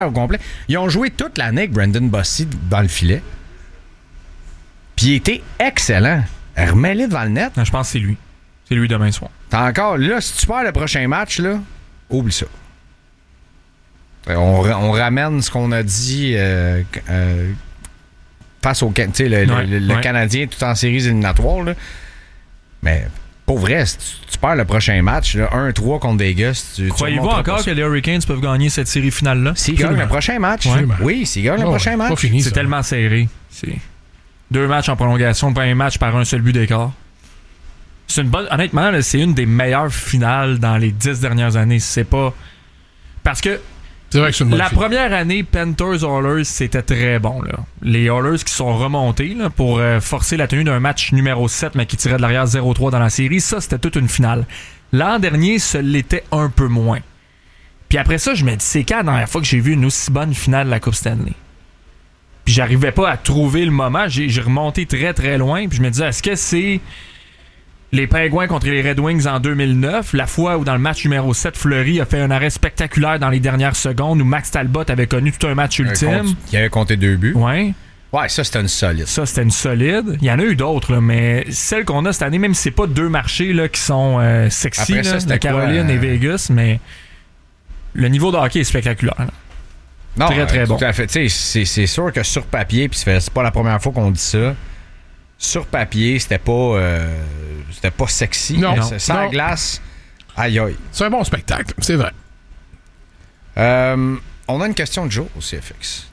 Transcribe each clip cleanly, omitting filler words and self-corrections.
au complet. Ils ont joué toute l'année avec Brandon Bossy dans le filet. Puis il était excellent. Remets-les devant le net. Je pense que c'est lui. C'est lui demain soir. T'as encore, là, si tu perds le prochain match, là, oublie ça. On ramène ce qu'on a dit face au le Canadien tout en séries éliminatoires. Là. Mais pour vrai, si tu perds le prochain match, là, 1-3 contre Vegas, croyez-vous encore que les Hurricanes peuvent gagner cette série finale-là? S'ils gagnent le prochain match. Ouais. Oui, s'ils gagnent le prochain match. Fini, c'est tellement serré. C'est 2 matchs en prolongation, le premier match par un seul but d'écart. C'est une bonne. Honnêtement, là, c'est une des meilleures finales dans les 10 dernières années. C'est pas. Parce que. C'est vrai que c'est une bonne la finale. première année, Panthers-Oilers, c'était très bon. Là. Les Oilers qui sont remontés là, pour forcer la tenue d'un match numéro 7, mais qui tirait de l'arrière 0-3 dans la série, ça, c'était toute une finale. L'an dernier, ça l'était un peu moins. Puis après ça, je me dis, c'est quand la dernière fois que j'ai vu une aussi bonne finale de la Coupe Stanley? Puis j'arrivais pas à trouver le moment. J'ai remonté très, très loin. Puis je me disais, est-ce que c'est les Pingouins contre les Red Wings en 2009, la fois où dans le match numéro 7, Fleury a fait un arrêt spectaculaire dans les dernières secondes, où Max Talbot avait connu tout un match ultime. Il avait compté 2 buts. Ouais. Ouais, ça, c'était une solide. Ça, c'était une solide. Il y en a eu d'autres, là, mais celle qu'on a cette année, même si c'est pas 2 marchés là, qui sont sexy, après ça, là, Caroline et Vegas, mais le niveau de hockey est spectaculaire. Là. Non, très, très bon. Tout à fait. C'est sûr que sur papier, puis c'est pas la première fois qu'on dit ça, sur papier, c'était pas sexy. Non. Sans Non. glace, aïe aïe. C'est un bon spectacle, c'est vrai. On a une question de jour aussi, FX.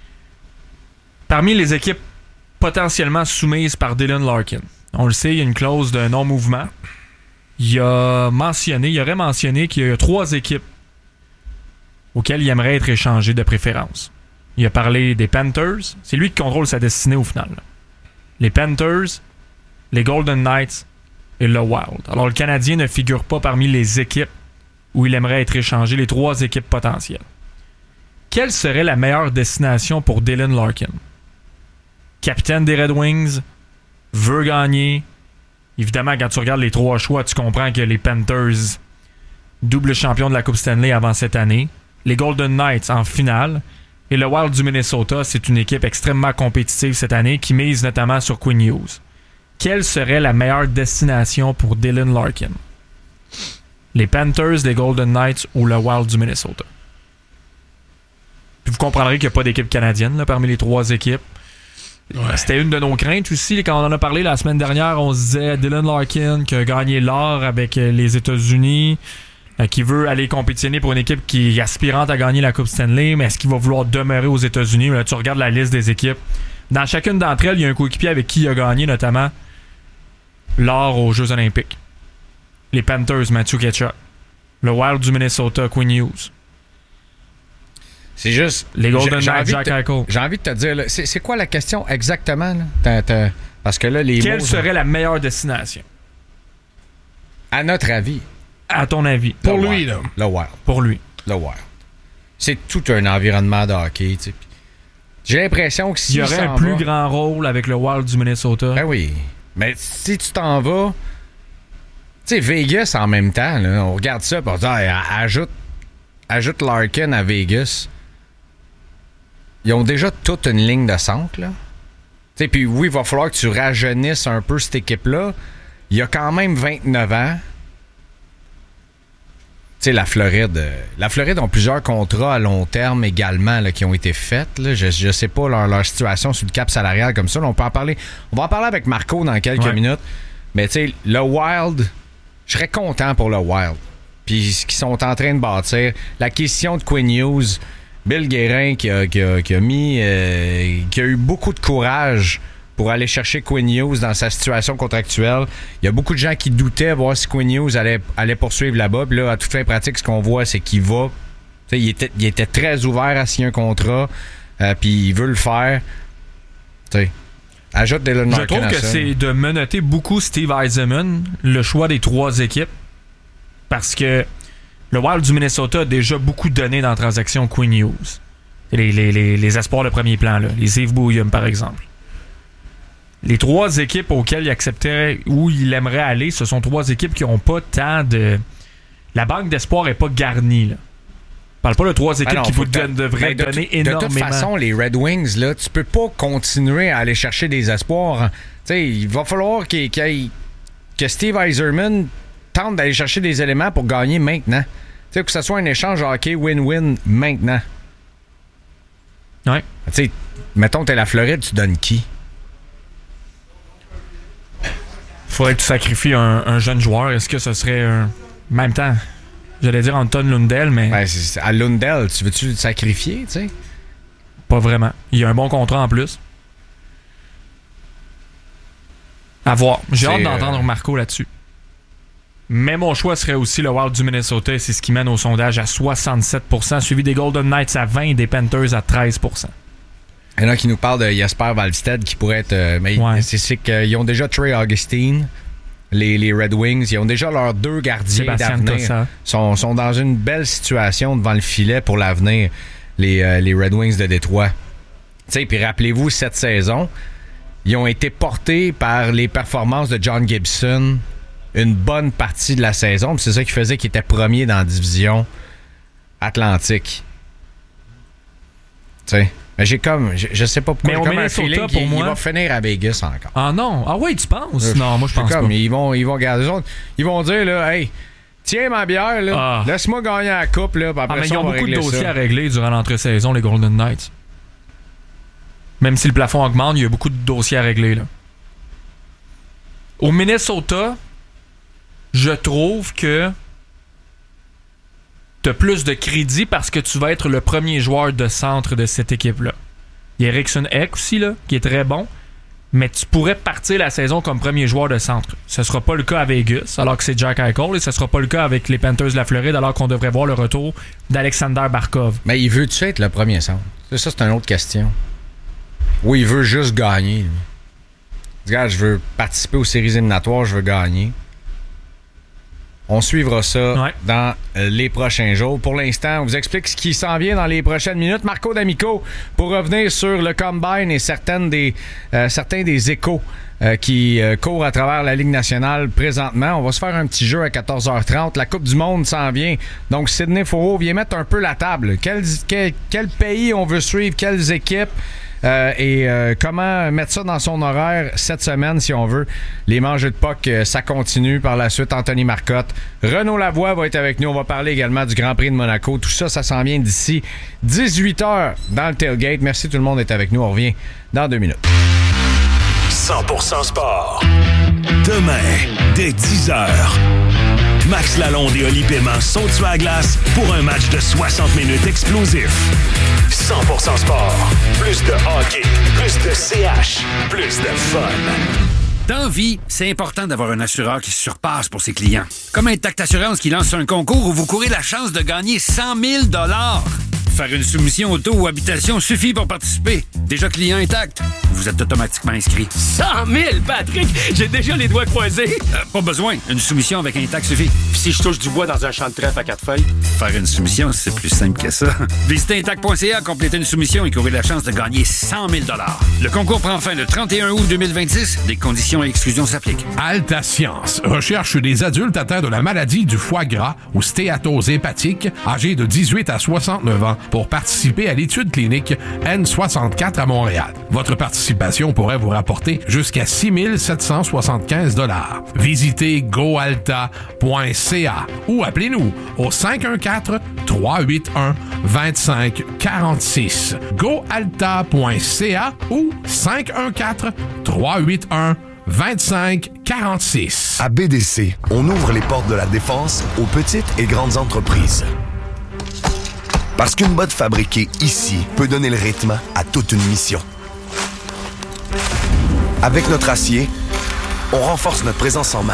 Parmi les équipes potentiellement soumises par Dylan Larkin, on le sait, il y a une clause de non-mouvement. Il aurait mentionné qu'il y a 3 équipes auxquelles il aimerait être échangé de préférence. Il a parlé des Panthers. C'est lui qui contrôle sa destinée au final. Là. Les Panthers, les Golden Knights et le Wild. Alors, le Canadien ne figure pas parmi les équipes où il aimerait être échangé, les 3 équipes potentielles. Quelle serait la meilleure destination pour Dylan Larkin? Capitaine des Red Wings, veut gagner. Évidemment, quand tu regardes les 3 choix, tu comprends que les Panthers, double champion de la Coupe Stanley avant cette année, les Golden Knights en finale, et le Wild du Minnesota, c'est une équipe extrêmement compétitive cette année qui mise notamment sur Quinn Hughes. Quelle serait la meilleure destination pour Dylan Larkin? Les Panthers, les Golden Knights ou le Wild du Minnesota? Puis vous comprendrez qu'il n'y a pas d'équipe canadienne là, parmi les 3 équipes. Ouais. C'était une de nos craintes aussi. Quand on en a parlé la semaine dernière, on se disait Dylan Larkin qui a gagné l'or avec les États-Unis, qui veut aller compétitionner pour une équipe qui est aspirante à gagner la Coupe Stanley, mais est-ce qu'il va vouloir demeurer aux États-Unis? Là, tu regardes la liste des équipes. Dans chacune d'entre elles, il y a un coéquipier avec qui il a gagné notamment l'or aux Jeux Olympiques. Les Panthers, Matthew Tkachuk. Le Wild du Minnesota, Quinn Hughes. C'est juste... Les Golden Knights, Jack Eichel. J'ai envie de te dire, là, c'est quoi la question exactement? Là? Parce que là, les Quelle mots, serait la meilleure destination? À notre avis. À ton avis. Pour lui, là. Le Wild. Pour lui. Le Wild. C'est tout un environnement de hockey, tu sais. J'ai l'impression que il y aurait un plus grand rôle avec le Wild du Minnesota. Ben oui. Mais si tu t'en vas... Tu sais, Vegas en même temps, là, on regarde ça et on dit ajoute Larkin à Vegas. Ils ont déjà toute une ligne de centre, là. Tu sais, puis oui, il va falloir que tu rajeunisses un peu cette équipe-là. Il y a quand même 29 ans. Tu sais, la Floride ont plusieurs contrats à long terme également là, qui ont été faits. Là. Je sais pas leur situation sur le cap salarial comme ça. Là, on va en parler avec Marco dans quelques minutes. Mais tu sais, le Wild, je serais content pour le Wild. Puis ce qu'ils sont en train de bâtir. L'acquisition de Quinn Hughes, Bill Guérin qui a eu beaucoup de courage pour aller chercher Quinn Hughes dans sa situation contractuelle. Il y a beaucoup de gens qui doutaient voir si Quinn Hughes allait poursuivre là-bas. Puis là, à toute fin pratique, ce qu'on voit, c'est qu'il va. Il était très ouvert à signer un contrat. Puis il veut le faire. T'sais, ajoute Dylan Larkin. Je trouve que c'est de menotter beaucoup Steve Yzerman, le choix des 3 équipes. Parce que le Wild du Minnesota a déjà beaucoup donné dans la transaction Quinn Hughes. Les espoirs de premier plan, là. Les Yves Bouillum, par exemple. Les 3 équipes auxquelles il accepterait ou il aimerait aller, ce sont 3 équipes qui n'ont pas tant de... La banque d'espoir n'est pas garnie, là. Parle pas de 3 équipes qui devraient Ben, donner énormément. De toute façon, les Red Wings, là, tu peux pas continuer à aller chercher des espoirs. Hein. Tu sais, il va falloir que Steve Yzerman tente d'aller chercher des éléments pour gagner maintenant. Tu sais, que ce soit un échange hockey win-win maintenant. Ouais. Tu sais, mettons, t'es la Floride, tu donnes qui? Faudrait que tu sacrifies un jeune joueur. Est-ce que ce serait en même temps, j'allais dire Anton Lundell, mais Ben, à Lundell, tu veux-tu le sacrifier, tu sais? pas vraiment. Il y a un bon contrat en plus. À voir. J'ai hâte d'entendre Marco là-dessus. Mais mon choix serait aussi le Wild du Minnesota. C'est ce qui mène au sondage à 67%, suivi des Golden Knights à 20% et des Panthers à 13%. Il y en a qui nous parlent de Jesper Wallstedt qui pourrait être... mais Ouais. c'est qu'ils ont déjà Trey Augustine, les Red Wings. Ils ont déjà leurs 2 gardiens Sébastien d'avenir. Tossa. Sont dans une belle situation devant le filet pour l'avenir, les Red Wings de Détroit. Tu sais, puis rappelez-vous, cette saison, ils ont été portés par les performances de John Gibson une bonne partie de la saison. Puis c'est ça qui faisait qu'ils étaient premiers dans la division Atlantique. Tu sais... Mais je sais pas pourquoi, Mais au j'ai comme un Minnesota, feeling pour moi... il va finir à Vegas encore. Ah non? Ah oui, tu penses? Non, moi je pense pas. Ils vont garder ça. Ils vont dire, là, hey, tiens ma bière, là, laisse-moi gagner la coupe, là, puis après mais ça, ils on ont va beaucoup de régler dossiers ça. à régler durant l'entre-saison, les Golden Knights. Même si le plafond augmente, il y a beaucoup de dossiers à régler, là. Au Minnesota, je trouve que t'as plus de crédit parce que tu vas être le premier joueur de centre de cette équipe-là. Il y a Eriksson Ek aussi, là, qui est très bon, mais tu pourrais partir la saison comme premier joueur de centre. Ce sera pas le cas à Vegas, alors que c'est Jack Eichel, et ce sera pas le cas avec les Panthers de la Floride, alors qu'on devrait voir le retour d'Alexander Barkov. Mais il veut-tu être le premier centre? Ça, c'est une autre question. Ou il veut juste gagner, lui. Regarde, je veux participer aux séries éliminatoires, je veux gagner. On suivra ça dans les prochains jours. Pour l'instant, on vous explique ce qui s'en vient dans les prochaines minutes. Marco D'Amico, pour revenir sur le Combine et certains des échos qui courent à travers la Ligue nationale présentement. On va se faire un petit jeu à 14h30. La Coupe du Monde s'en vient. Donc, Sidney Fourreau vient mettre un peu la table. Quel pays on veut suivre? Quelles équipes? Et comment mettre ça dans son horaire cette semaine, si on veut. Les manches de puck, ça continue. Par la suite, Anthony Marcotte. Renaud Lavoie va être avec nous. On va parler également du Grand Prix de Monaco. Tout ça, ça s'en vient d'ici 18h dans le tailgate. Merci tout le monde d'être avec nous. On revient dans 2 minutes. 100% sport. Demain, dès 10h. Max Lalonde et Oli Paiement sont sur la glace pour un match de 60 minutes explosif. 100% sport. Plus de hockey, plus de CH, plus de fun. Dans vie, c'est important d'avoir un assureur qui se surpasse pour ses clients. Comme Intact Assurance qui lance un concours où vous courez la chance de gagner 100 000 $. Faire une soumission auto ou habitation suffit pour participer. Déjà client Intact, vous êtes automatiquement inscrit. 100 000, Patrick! J'ai déjà les doigts croisés. Pas besoin, une soumission avec Intact suffit. Puis si je touche du bois dans un champ de trèfle à 4 feuilles? Faire une soumission, c'est plus simple que ça. Visitez Intact.ca, complétez une soumission et courez la chance de gagner 100 000 $. Le concours prend fin le 31 août 2026. Des conditions et exclusions s'appliquent. Alta Science recherche des adultes atteints de la maladie du foie gras ou stéatose hépatique, âgés de 18 à 69 ans, pour participer à l'étude clinique N64 à Montréal. Votre participation pourrait vous rapporter jusqu'à 6 775 $. Visitez goalta.ca ou appelez-nous au 514-381-2546. goalta.ca ou 514-381-2546. À BDC, on ouvre les portes de la défense aux petites et grandes entreprises. Parce qu'une botte fabriquée ici peut donner le rythme à toute une mission. Avec notre acier, on renforce notre présence en mer.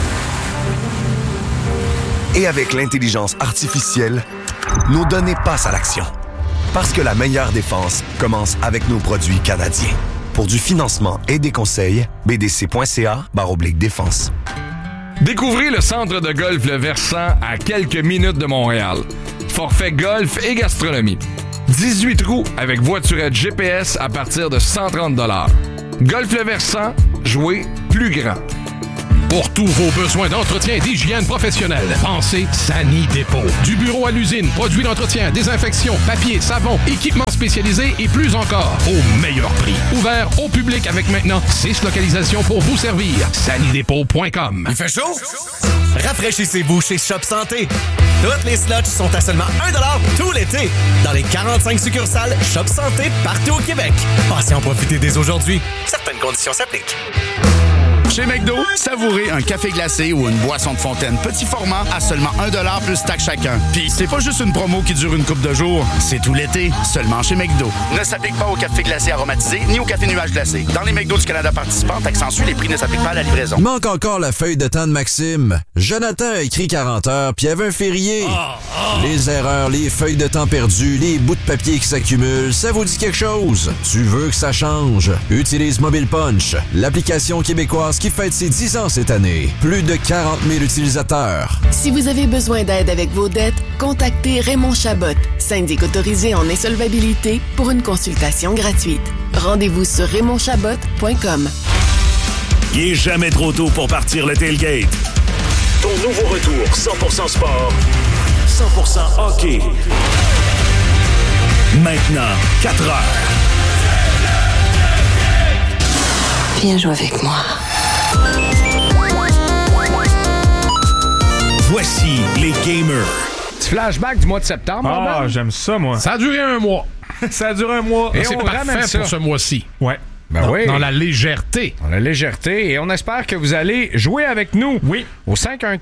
Et avec l'intelligence artificielle, nos données passent à l'action. Parce que la meilleure défense commence avec nos produits canadiens. Pour du financement et des conseils, bdc.ca/défense. Découvrez le centre de golf Le Versant à quelques minutes de Montréal. Forfait golf et gastronomie. 18 trous avec voiturette GPS à partir de 130 $. Golf Le Versant, jouez plus grand. Pour tous vos besoins d'entretien et d'hygiène professionnelle, pensez Sani Dépôt. Du bureau à l'usine, produits d'entretien, désinfection, papier, savon, équipements spécialisés et plus encore, au meilleur prix. Ouvert au public avec maintenant 6 localisations pour vous servir. sanidépôt.com. Il fait chaud? Rafraîchissez-vous chez Shop Santé. Toutes les slushs sont à seulement 1$ tout l'été dans les 45 succursales Shop Santé partout au Québec. Passez en profiter dès aujourd'hui. Certaines conditions s'appliquent. Chez McDo, savourez un café glacé ou une boisson de fontaine petit format à seulement 1$ plus taxe chacun. Puis c'est pas juste une promo qui dure une couple de jours, c'est tout l'été, seulement chez McDo. Ne s'applique pas au café glacé aromatisé ni au café nuage glacé. Dans les McDo du Canada participants, taxe en sus, les prix ne s'appliquent pas à la livraison. Il manque encore la feuille de temps de Maxime. Jonathan a écrit 40 heures, puis il y avait un férié. Les erreurs, les feuilles de temps perdues, les bouts de papier qui s'accumulent, ça vous dit quelque chose? Tu veux que ça change? Utilise Mobile Punch, l'application québécoise qui fête ses 10 ans cette année. Plus de 40 000 utilisateurs. Si vous avez besoin d'aide avec vos dettes, contactez Raymond Chabot, syndic autorisé en insolvabilité, pour une consultation gratuite. Rendez-vous sur raymondchabot.com. Il est jamais trop tôt pour partir le tailgate. Ton nouveau retour 100% sport, 100% hockey. Maintenant, 4 heures. Viens jouer avec moi. Voici les gamers. Petit flashback du mois de septembre. Ah, j'aime ça, moi. Ça a duré un mois. Ça a duré un mois. Et c'est parfait pour ce mois-ci. Ouais. Ben oui. Dans la légèreté. Dans la légèreté. Et on espère que vous allez jouer avec nous. Oui. Au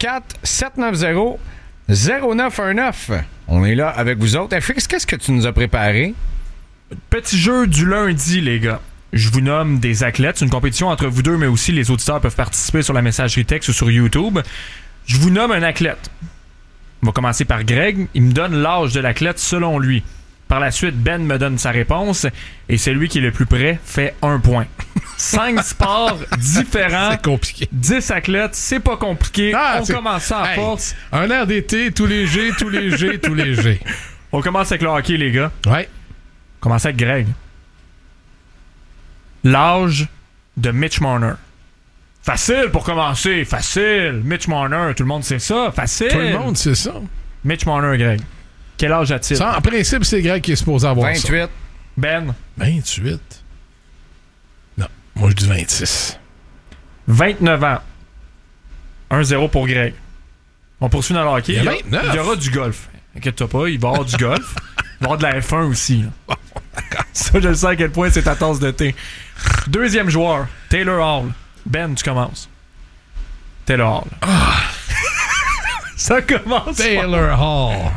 514-790-0919. On est là avec vous autres. FX, qu'est-ce que tu nous as préparé? Petit jeu du lundi, les gars. Je vous nomme des athlètes. C'est une compétition entre vous deux, mais aussi les auditeurs peuvent participer sur la messagerie texte ou sur YouTube. Je vous nomme un athlète. On va commencer par Greg. Il me donne l'âge de l'athlète selon lui. Par la suite, Ben me donne sa réponse et celui qui est le plus près fait 1 point. 5 sports différents. C'est compliqué. 10 athlètes, c'est pas compliqué. On commence ça à force. Un air d'été, tout léger, tout léger, tout léger. On commence avec le hockey, les gars. Ouais. On commence avec Greg. L'âge de Mitch Marner. Facile pour commencer, facile. Mitch Marner, tout le monde sait ça, facile. Tout le monde sait ça. Mitch Marner, Greg. Quel âge a-t-il? Ça, en principe, c'est Greg qui est supposé avoir 28. ça. Ben? 28? Non, moi je dis 26. 29 ans. 1-0 pour Greg. On poursuit dans le hockey. Il y a 29. Il y aura du golf. Inquiète-toi pas, il va y avoir du golf. Il va y avoir de la F1 aussi. Ça, je le sais à quel point c'est ta tasse de thé. Deuxième joueur, Taylor Hall. Ben, tu commences. Taylor Hall. Ça commence. Taylor Hall.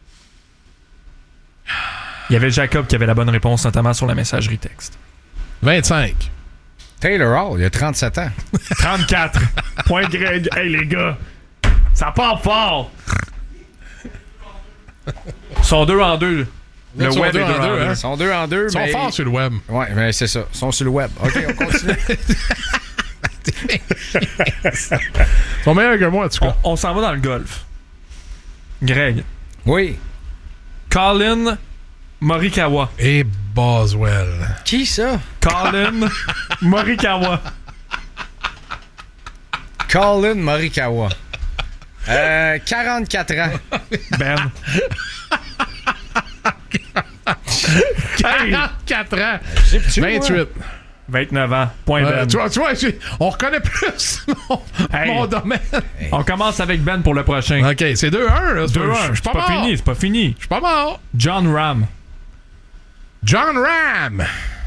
Il y avait Jacob qui avait la bonne réponse, notamment sur la messagerie texte. 25. Taylor Hall, il a 37 ans. 34. Point Greg. Hey, les gars, ça part fort. Ils sont 2 en 2. Le Ils sont web deux est 2 en en 2. deux, hein? Ils sont 2 en 2. Ils sont forts sur le web. Ouais, mais c'est ça. Ils sont sur le web. OK, on continue. Ils sont meilleurs que moi, en tout cas. On s'en va dans le golf. Greg. Oui. Colin Morikawa. Et Boswell. Qui ça? Colin Morikawa. Colin Morikawa. 44 ans. Ben. 44 ans. 28. 29 ans. Point Ben. Tu vois, on reconnaît plus mon domaine. On commence avec Ben pour le prochain. OK, c'est 2-1. Là. 2-1. Je suis pas mort. Fini. C'est pas fini. Je suis pas mort. John Ram. John Ram.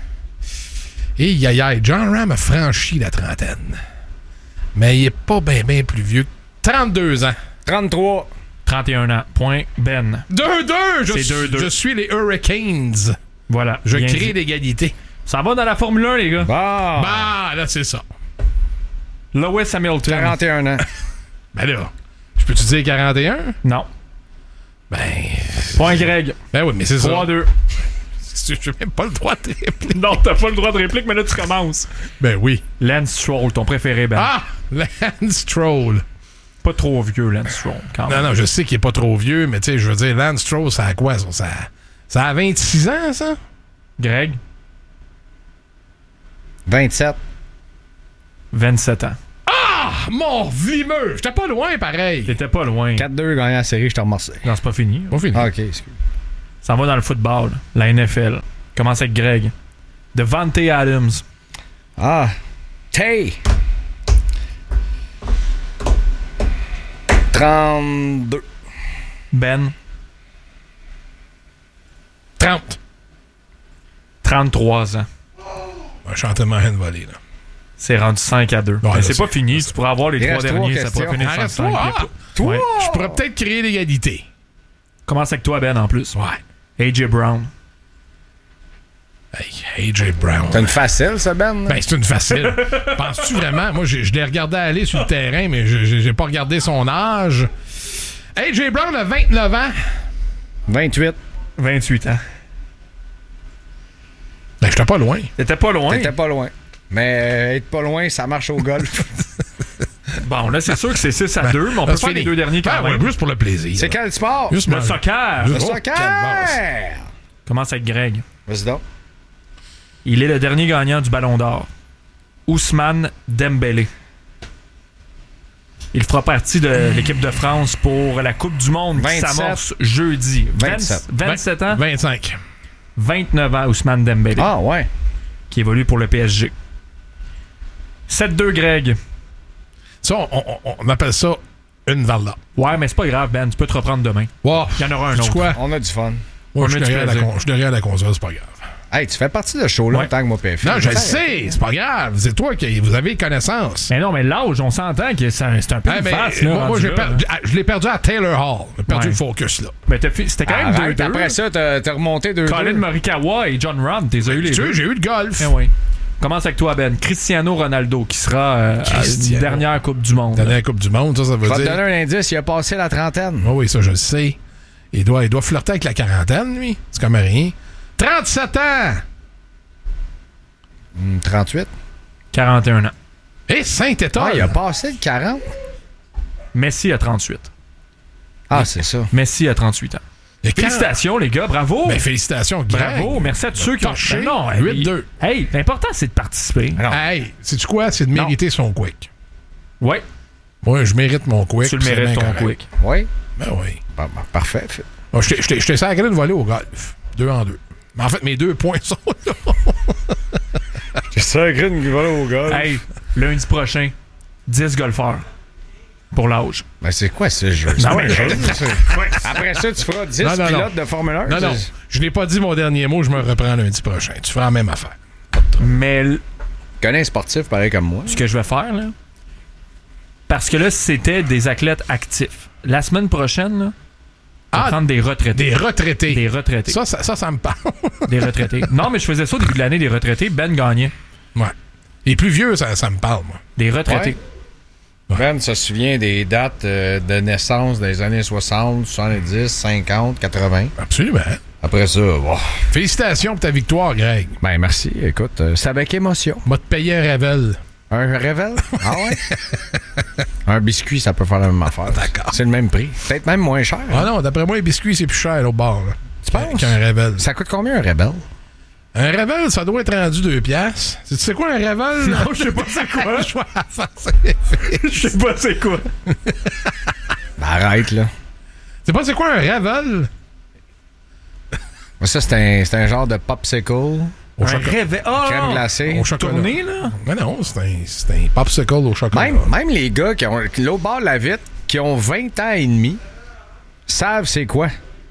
John Ram a franchi la trentaine. Mais il est pas bien plus vieux. 32 ans. 33. 31 ans. Point Ben. 2-2. C'est 2-2. Je suis les Hurricanes. Voilà. Je Bien crée dit. l'égalité. Ça va dans la Formule 1, les gars. Bah, là, c'est ça. Lewis Hamilton. 41 ans. Ben là, je peux-tu dire 41? Non. Ben... Point Greg. Ben oui, mais c'est ça. 3-2. J'ai même pas le droit de réplique. Non, t'as pas le droit de réplique, mais là, tu commences. Ben oui. Lance Stroll, ton préféré, Ben. Ah! Lance Stroll. Pas trop vieux, Lance Stroll, quand même. Non, je sais qu'il est pas trop vieux, mais tu sais, je veux dire, Lance Stroll, ça a quoi, ça? Ça a 26 ans, ça? Greg? 27. 27 ans. Ah! mon vlimeux! J'étais pas loin, pareil. T'étais pas loin. 4-2 gagné la série, je te remercie. Non, c'est pas fini. Pas fini. Ah, OK, excuse. Ça va dans le football, la NFL. Commence avec Greg. Devante Adams. Ah, Tay. 32. Ben. 30. 33 ans. Je suis en train de m'en voler, là. C'est rendu 5-2. Bon, mais là, c'est pas fini. Tu pourras avoir les Il 3 reste derniers. 3 Ça pourrait finir Arrête 5. toi! Toi! Ouais. Je pourrais peut-être créer l'égalité. Commence avec toi, Ben, en plus. Ouais. AJ Brown. Hey, AJ Brown. C'est une facile, ça, Ben? Ben, c'est une facile. Penses-tu vraiment? Moi, je l'ai regardé aller sur le terrain, mais j'ai pas regardé son âge. AJ Brown a 29 ans. 28. 28 ans. Ben, j'étais pas loin. T'étais pas loin. T'étais pas loin. Mais être pas loin, ça marche au golf. Bon, là, c'est sûr que c'est 6-2, mais on peut faire les 2 derniers quand même. Juste pour le plaisir. C'est quel sport? Juste Le soccer. Le soccer! Commence avec Greg. Vas-y donc. Il est le dernier gagnant du Ballon d'Or. Ousmane Dembélé. Il fera partie de l'équipe de France pour la Coupe du Monde qui 27. s'amorce jeudi. 27 ans? 25. 29 ans, Ousmane Dembélé. Ah, ouais. Qui évolue pour le PSG. 7-2, Greg. Ça, on appelle ça une Valda. Ouais, mais c'est pas grave, Ben. Tu peux te reprendre demain. Wow. Il y en aura un Tu autre. quoi? On a du fun. Moi, je a du suis plaisir. derrière la console, c'est pas grave. Hey, tu fais partie de ce show-là Ouais. tant que moi PF. Non, je le sais, c'est pas grave. C'est toi qui vous avez connaissance. Mais non, mais l'âge, on s'entend que c'est un peu Ah, une ben, face. Là, moi, rendu j'ai là. je l'ai perdu à Taylor Hall. J'ai perdu Ouais. le focus, là. Ben, c'était quand même Arrête, 2-2. après ça, t'as remonté 2-2. Colin Morikawa et John Rahm, t'es eu les Tu deux. sais, j'ai eu le golf. Eh oui. Commence avec toi, Ben. Cristiano Ronaldo, qui sera à Cristiano. une dernière Coupe du Monde. Dernière Coupe du Monde, ça Je veut vais te dire. donner un indice, il a passé la trentaine. Oh oui, ça, je le sais. Il doit flirter avec la quarantaine, lui. C'est comme rien. 37 ans! 38. 41 ans. Et Saint-Étoile! Ah, il a passé le 40. Messi a 38. Ah, c'est ça. Messi a 38 ans. Et Félicitations, les gars. Bravo. Ben, félicitations, Greg. Bravo. Merci à tous ceux qui ont torché. Ben non, 8-2. Hey, l'important, c'est de participer. Hey, sais-tu quoi? C'est de mériter son quick. Ouais. Moi, je mérite mon quick. Tu le c'est mérites, bien ton correct. quick. Oui. Ben oui. Ben, parfait. Bon, je t'ai sacré de voler au golf. 2-2. Mais en fait, mes 2 points sont là. J'ai sacré une gueule au golf. Hey, lundi prochain, 10 golfeurs. Pour l'âge. Ben, c'est quoi ce jeu? Non, ouais, Après ça, tu feras 10 Non, pilotes de Formule 1? Non. Je n'ai pas dit mon dernier mot. Je me reprends lundi prochain. Tu feras la même affaire. Mais Tu connais un sportif pareil comme moi? ce que je vais faire, là, parce que là, c'était des athlètes actifs. La semaine prochaine, là, on va prendre des retraités. Des retraités. Des retraités. Ça me parle. Des retraités. Non, mais je faisais ça au début de l'année, des retraités. Ben gagnait. Ouais. Les plus vieux, ça me parle, moi. Des retraités. Ouais. Ben se souvient des dates de naissance des années 60, 70, 50, 80. Absolument. Après ça, wow. Félicitations pour ta victoire, Greg. Ben merci. Écoute, c'est avec émotion. Va te payer un Revel. Un Revel? Ah ouais? Un biscuit, ça peut faire la même affaire. D'accord. C'est le même prix. Peut-être même moins cher. Ah non, d'après moi, les biscuits, c'est plus cher au bar. Là. Tu penses? Qu'un Revel. Ça coûte combien un Rebel? Un Revel, ça doit être rendu 2 piastres. Tu sais quoi, un Revel? Non, je sais pas c'est quoi. Je sais pas c'est quoi. Ben, arrête, là. Tu sais pas c'est quoi un Revel? Ça, c'est un genre de popsicle. Au chocolat. Crème glacée. Au chocolat. Tourné, là? Mais non, c'est un popsicle au chocolat. Même les gars qui ont l'autre bord de la vitre, qui ont 20 ans et demi, savent c'est quoi.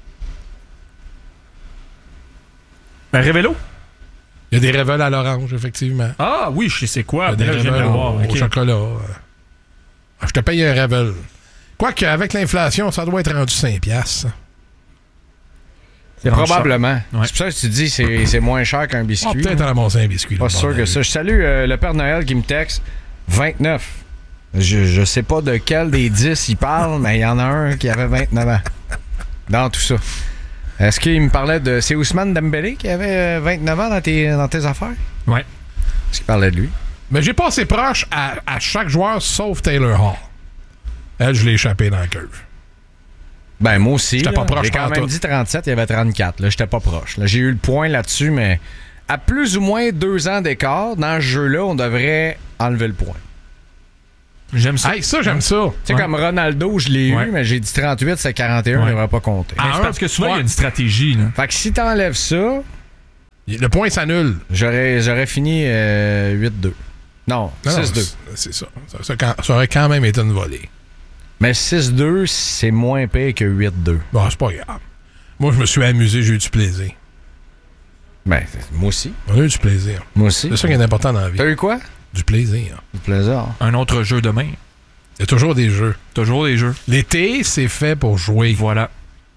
Un Révélo? Il y a des Revels à l'orange, effectivement. Ah oui, je sais c'est quoi. Il y a des Revels au chocolat. Je te paye un Revel. Quoique, avec l'inflation, ça doit être rendu 5 piastres. Probablement. Ouais. C'est pour ça que tu dis que c'est moins cher qu'un biscuit. Ah, peut-être en ramasser un biscuit. Pas sûr que ça. Je salue le Père Noël qui me texte 29. Je sais pas de quel des 10 il parle, mais il y en a un qui avait 29 ans. Dans tout ça. Est-ce qu'il me parlait de... C'est Ousmane Dembélé qui avait 29 ans dans tes affaires? Ouais. Est-ce qu'il parlait de lui? Mais j'ai passé proche à chaque joueur sauf Taylor Hall. Elle, je l'ai échappé dans la curve. Ben, moi aussi. J'étais pas proche. J'ai quand même dit 37, il y avait 34. Là, j'étais pas proche. Là, j'ai eu le point là-dessus, mais à plus ou moins 2 ans d'écart, dans ce jeu-là, on devrait enlever le point. J'aime ça. Hey, ça, j'aime ça. Tu sais, comme Ronaldo, je l'ai eu, mais j'ai dit 38, c'est 41, il n'aurait pas compté. Mais c'est parce que souvent, il y a une stratégie. Là. Fait que si t'enlèves ça... Le point s'annule. J'aurais fini 8-2. Non, 6-2. C'est ça. Ça aurait quand même été une volée. Mais 6-2, c'est moins pire que 8-2. Bon, c'est pas grave. Moi, je me suis amusé, j'ai eu du plaisir. Ben, moi aussi. On a eu du plaisir. Moi aussi. C'est ça qui est important dans la vie. T'as eu quoi? Du plaisir. Du plaisir. Un autre jeu demain. Il y a toujours des jeux. Toujours des jeux. L'été, c'est fait pour jouer. Voilà.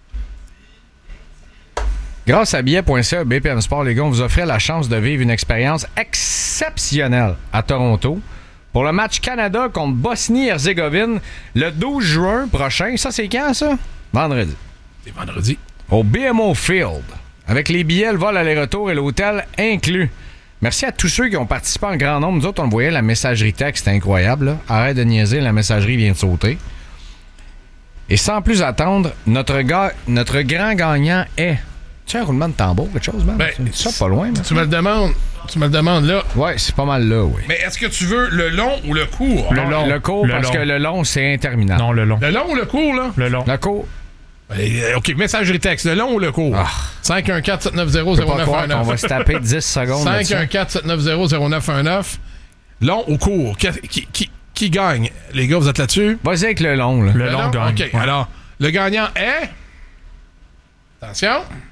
Grâce à billets.ca, BPM Sport, les gars, on vous offrait la chance de vivre une expérience exceptionnelle à Toronto pour le match Canada contre Bosnie-Herzégovine le 12 juin prochain. Ça, c'est quand, ça? Vendredi. C'est vendredi. Au BMO Field. Avec les billets, le vol aller-retour et l'hôtel inclus. Merci à tous ceux qui ont participé en grand nombre. Nous autres, on le voyait, la messagerie texte, c'était incroyable. Là. Arrête de niaiser, la messagerie vient de sauter. Et sans plus attendre, notre grand gagnant est... Tu as un roulement de tambour, quelque chose, man? Ben, c'est ça pas loin, man. Tu me le demandes là. Ouais, c'est pas mal là, oui. Mais est-ce que tu veux le long ou le court? Le long. Le court, parce que le long, c'est interminable. Non, le long. Le long ou le court, là? Le long. Le court. OK, messagerie texte, le long ou le court? 514-790-0919. On va se taper 10 secondes. 514-790-0919. Long ou court? Qui gagne? Les gars, vous êtes là-dessus? Vas-y avec le long, là. Le long gagne. OK, alors, le gagnant est... Attention...